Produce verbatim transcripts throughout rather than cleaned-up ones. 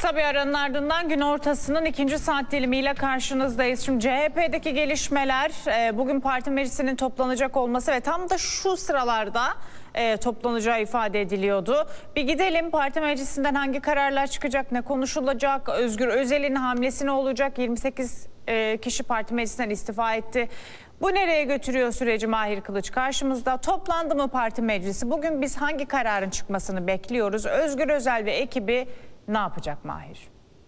Kısa bir aranın ardından gün ortasının ikinci saat dilimiyle karşınızdayız. Şimdi C H P'deki gelişmeler, bugün parti meclisinin toplanacak olması ve tam da şu sıralarda toplanacağı ifade ediliyordu. Bir gidelim, parti meclisinden hangi kararlar çıkacak, ne konuşulacak, Özgür Özel'in hamlesi ne olacak? yirmi sekiz kişi parti meclisinden istifa etti. Bu nereye götürüyor süreci? Mahir Kılıç karşımızda. Toplandı mı parti meclisi? Bugün biz hangi kararın çıkmasını bekliyoruz? Özgür Özel ve ekibi ne yapacak Mahir?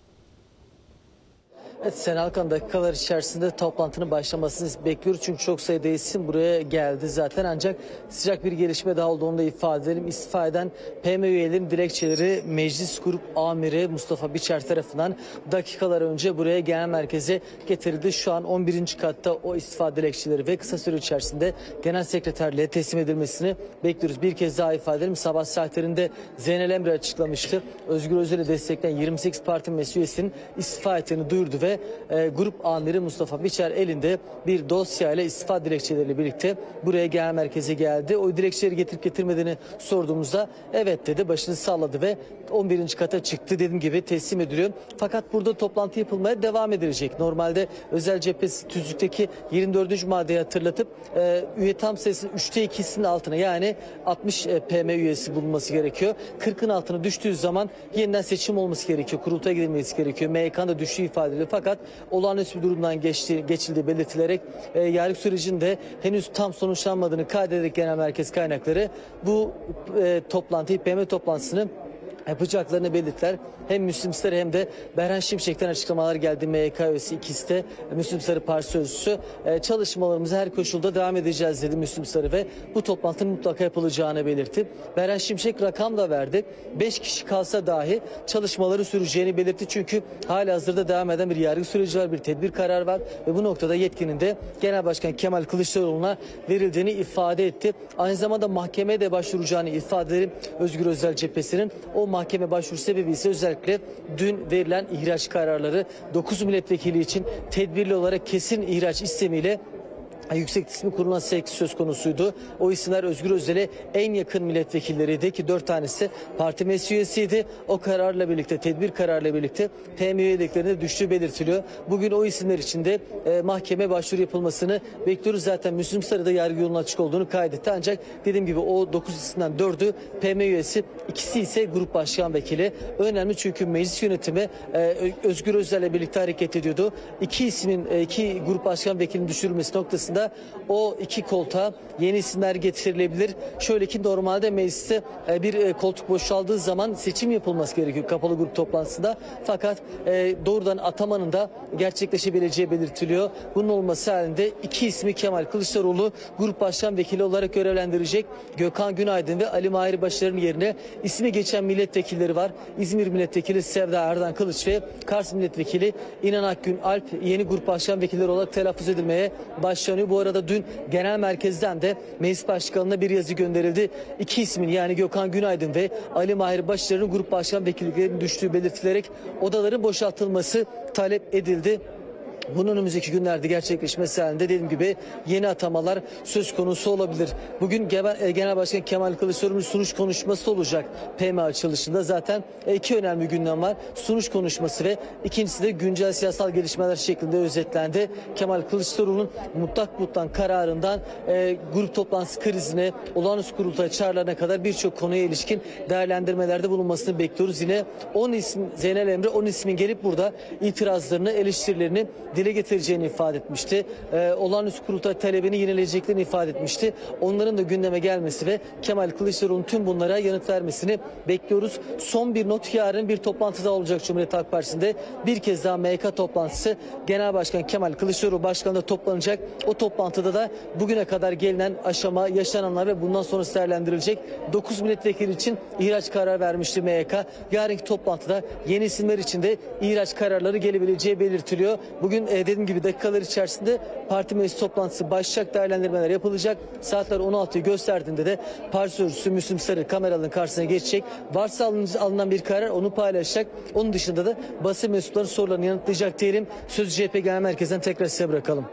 Evet, Sena Halkan dakikalar içerisinde toplantının başlamasını bekliyoruz. Çünkü çok sayıda isim buraya geldi zaten. Ancak sıcak bir gelişme daha olduğunu da ifade edelim. İstifa eden P M üyelerinin dilekçeleri Meclis Grup Amiri Mustafa Biçer tarafından dakikalar önce buraya genel merkeze getirildi. Şu an on birinci katta o istifa dilekçeleri ve kısa süre içerisinde genel sekreterliğe teslim edilmesini bekliyoruz. Bir kez daha ifade edelim. Sabah saatlerinde Zeynel Emre açıklamıştı. Özgür Özel'i destekleyen yirmi sekiz parti meclis üyesinin istifa ettiğini duyurdu ve E, grup amiri Mustafa Biçer elinde bir dosya ile istifa dilekçeleriyle birlikte buraya genel merkeze geldi. O dilekçeleri getirip getirmediğini sorduğumuzda evet dedi, başını salladı ve on birinci kata çıktı. Dediğim gibi teslim ediliyor. Fakat burada toplantı yapılmaya devam edilecek. Normalde özel cephesi tüzükteki yirmi dördüncü maddeyi hatırlatıp e, üye tam sayısının üçte ikisinin altına, yani altmış P M üyesi bulunması gerekiyor. kırkın altına düştüğü zaman yeniden seçim olması gerekiyor. Kurultaya gidilmesi gerekiyor. M Y K'nın da düştüğü ifade ediliyor. Fakat olağanüstü bir durumdan geçti, geçildiği belirtilerek e, yargı sürecinde henüz tam sonuçlanmadığını kaydederek genel merkez kaynakları bu e, toplantıyı, P M toplantısını yapacaklarını belirttiler. Hem Müslüm Sarı hem de Berhan Şimşek'ten açıklamalar geldi. M Y K üyesi, ikisi de Müslüm Sarı parti sözcüsü. Ee, çalışmalarımıza her koşulda devam edeceğiz dedi Müslüm Sarı ve bu toplantının mutlaka yapılacağını belirtti. Berhan Şimşek rakam da verdi. beş kişi kalsa dahi çalışmaları süreceğini belirtti. Çünkü halihazırda devam eden bir yargı süreci var, bir tedbir kararı var ve bu noktada yetkinin de Genel Başkan Kemal Kılıçdaroğlu'na verildiğini ifade etti. Aynı zamanda mahkemeye de başvuracağını ifade edelim. Özgür Özel cephesinin o mahkeme başvuru sebebi ise özellikle dün verilen ihraç kararları. dokuz milletvekili için tedbirli olarak kesin ihraç istemiyle Yüksek İsmi Kurulu'na sevk söz konusuydu. O isimler Özgür Özel'e en yakın milletvekilleriydi ki dört tanesi parti meclis üyesiydi. O kararla birlikte, tedbir kararıyla birlikte P M üyeliklerine düştüğü belirtiliyor. Bugün o isimler için de e, mahkeme başvuru yapılmasını bekliyoruz. Zaten Müslüm Sarı'da yargı yolunun açık olduğunu kaydetti. Ancak dediğim gibi o dokuz isimden dördü P M üyesi, ikisi ise grup başkan vekili. Önemli çünkü meclis yönetimi e, Özgür Özel'le birlikte hareket ediyordu. İki ismin, e, iki grup başkan vekilinin düşürülmesi noktasında o iki koltuğa yeni isimler getirilebilir. Şöyle ki normalde mecliste bir koltuk boşaldığı zaman seçim yapılması gerekiyor kapalı grup toplantısında. Fakat doğrudan atamanın da gerçekleşebileceği belirtiliyor. Bunun olması halinde iki ismi Kemal Kılıçdaroğlu grup başkan vekili olarak görevlendirecek. Gökhan Günaydın ve Ali Mahir Başar'ın yerine ismi geçen milletvekilleri var. İzmir Milletvekili Sevda Erdan Kılıç ve Kars Milletvekili İnan Akgün Alp yeni grup başkan vekilleri olarak telaffuz edilmeye başlanıyor. Bu arada dün genel merkezden de meclis başkanına bir yazı gönderildi. İki ismin, yani Gökhan Günaydın ve Ali Mahir Başar'ın grup başkan vekilliklerinin düştüğü belirtilerek odaların boşaltılması talep edildi. Bunun önümüzdeki günlerde gerçekleşmesi halinde dediğim gibi yeni atamalar söz konusu olabilir. Bugün Genel Başkan Kemal Kılıçdaroğlu'nun sunuş konuşması olacak P M açılışında. Zaten iki önemli gündem var. Sunuş konuşması ve ikincisi de güncel siyasal gelişmeler şeklinde özetlendi. Kemal Kılıçdaroğlu'nun mutlak mutlak kararından e, grup toplantısı krizine, olağanüstü kurultay çağrılarına kadar birçok konuya ilişkin değerlendirmelerde bulunmasını bekliyoruz. Yine on isim, Zeynel Emre on ismin gelip burada itirazlarını, eleştirilerini dile getireceğini ifade etmişti. Ee, olağanüstü kurultay talebini yineleyeceklerini ifade etmişti. Onların da gündeme gelmesi ve Kemal Kılıçdaroğlu'nun tüm bunlara yanıt vermesini bekliyoruz. Son bir not, yarın bir toplantıda olacak Cumhuriyet Halk Partisi'nde. Bir kez daha M Y K toplantısı Genel Başkan Kemal Kılıçdaroğlu başkanlığında toplanacak. O toplantıda da bugüne kadar gelinen aşama, yaşananlar ve bundan sonrası değerlendirilecek. dokuz milletvekili için ihraç kararı vermişti M Y K. Yarınki toplantıda yeni isimler için de ihraç kararları gelebileceği belirtiliyor. Bugün e, dediğim gibi dakikalar içerisinde parti meclis toplantısı başlayacak, değerlendirmeler yapılacak. Saatler on altıyı gösterdiğinde de parti sözcüsü Müslüm Sarı kameraların karşısına geçecek. Varsa alınan bir karar onu paylaşacak. Onun dışında da basın mensuplarının sorularını yanıtlayacak diyelim. Sözü C H P Genel Merkezi'nden tekrar size bırakalım.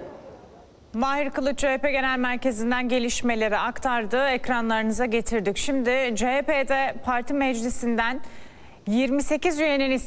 Mahir Kılıç C H P Genel Merkezi'nden gelişmeleri aktardı. Ekranlarınıza getirdik. Şimdi C H P'de parti meclisinden yirmi sekiz üyenin